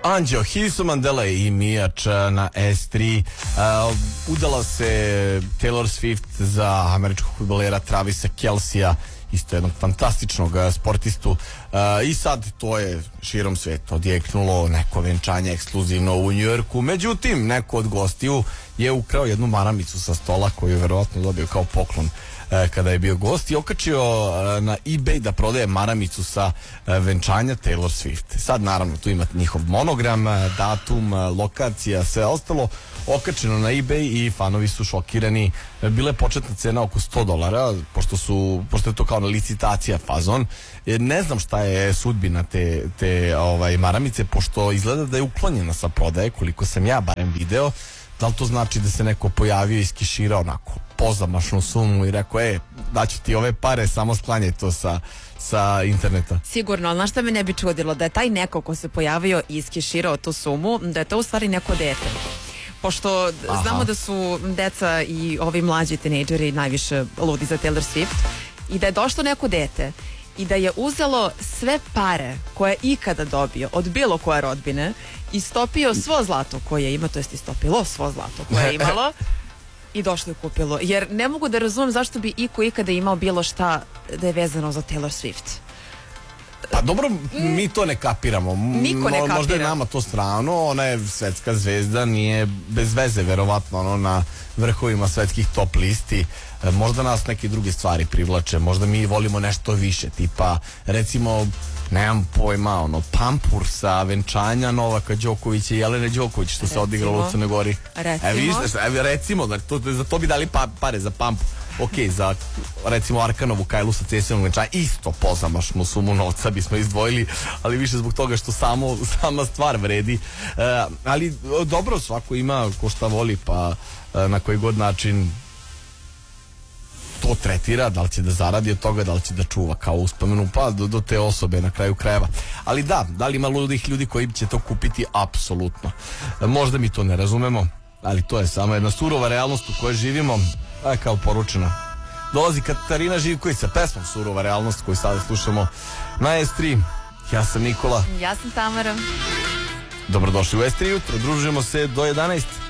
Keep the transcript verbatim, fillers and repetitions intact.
Anđeo, Hilson Mandela i Mijač na S tri. Uh, udala se Taylor Swift za američkog fudbalera Travisa Kelceja, isto jednog fantastičnog sportistu, uh, i sad to je širom sveta odjeknulo, neko venčanje ekskluzivno u Njujorku. Međutim, neko od gostiju je ukrao jednu maramicu sa stola koju je verovatno dobio kao poklon uh, kada je bio gost i okačio uh, na eBay da prodaje maramicu sa uh, venčanja Taylor Swift. Sad naravno tu ima njihov monogram, uh, datum, uh, lokacija, sve ostalo okačeno na eBay i fanovi su šokirani. Bila je početna cena oko sto dolara, pošto su pošto je to kao na licitacija fazon. Ne znam šta je sudbina te, te ovaj, maramice, pošto izgleda da je uklonjena sa prodaje, koliko sam ja barem video. Da li to znači da se neko pojavio i iskeširao onako pozamašnu sumu i rekao, e, daću ti ove pare, samo sklanjaj to sa, sa interneta? Sigurno, ali znaš šta me ne bi čudilo? Da je taj neko ko se pojavio i iskeširao tu sumu, da je to u stvari neko dete. Pošto Aha. znamo da su deca i ovi mlađi tinejdžeri najviše ludi za Taylor Swift, i da je došlo neko dete i da je uzelo sve pare koje je ikada dobio od bilo koje rodbine i stopio svo zlato koje ima, to jest istopilo svo zlato koje je imalo i došlo i kupilo. Jer ne mogu da razumem zašto bi iko ikada imao bilo šta da je vezano za Taylor Swift. Pa dobro, mi to ne kapiramo. Niko ne kapira. Možda je nama to strano, ona je svetska zvezda, nije bez veze verovatno ono na vrhovima svetskih top listi. Možda nas neke druge stvari privlače, možda mi volimo nešto više, tipa recimo, nemam pojma, ono pampur sa venčanja Novaka Đokovića i Jelene Đoković što recimo se odigralo u Crnoj Gori. Recimo, e, viš, e, recimo da to, za to bi dali pa, pare za pampur. Ok, za recimo Arkanovu Kajlu sa Cesinom venčanja isto pozamašnu sumu novca bismo izdvojili, ali više zbog toga što samo, sama stvar vredi. E, ali dobro, svako ima ko šta voli, pa e, na koji god način to tretira, da li će da zaradi od toga, da li će da čuva kao uspomenu, pa do, do te osobe na kraju krajeva. Ali da, da li ima ludih ljudi koji će to kupiti? Apsolutno. E, možda mi to ne razumemo, ali to je samo jedna surova realnost u kojoj živimo. A kao poručeno, dolazi Katarina Živković sa pesmom Surova realnost koju sada slušamo na S tri. Ja sam Nikola. Ja sam Tamara. Dobrodošli u S tri jutro, družimo se do jedanaest.